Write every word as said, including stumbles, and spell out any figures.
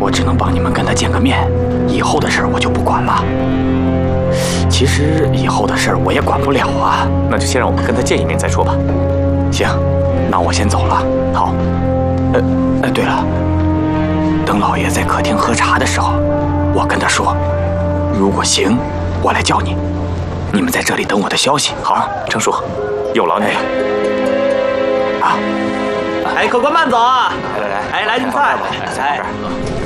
我只能帮你们跟他见个面，以后的事儿我就不管了。其实以后的事儿我也管不了啊。 那就先让我们跟他见一面再说吧。 行，那我先走了。 好。 呃，哎，对了，等老爷在客厅喝茶的时候，我跟他说，如果行，我来叫你。你们在这里等我的消息。 好，程叔，有劳你了。 啊！ 哎，客官慢走啊！ 来来来， 哎，来您菜。 哎。